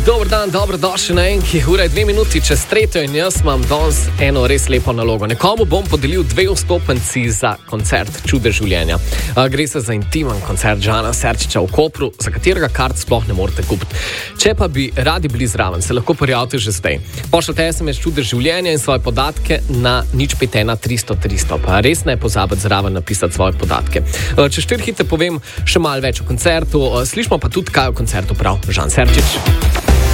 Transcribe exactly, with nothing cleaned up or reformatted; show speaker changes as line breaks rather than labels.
Dober dan, dobrodošli na enki. Ura je dve minuti čez tretjo in jaz imam danes eno res lepo nalogo. Nekomu bom podelil dve vstopenci za koncert Čude življenja. Gre se za intimen koncert Žana Serčiča v Kopru, za katerega kart sploh ne morete kupiti. Če pa bi radi bili zraven, se lahko prijavite že zdaj. Pošljite es em es Čude življenja in svoje podatke na nič pet ena tristo tristo. Pa res ne pozabite zraven napisati svoje podatke. Če štiri hite povem še malo več o koncertu, slišimo pa tudi, kaj o koncertu prav Žan Serčič.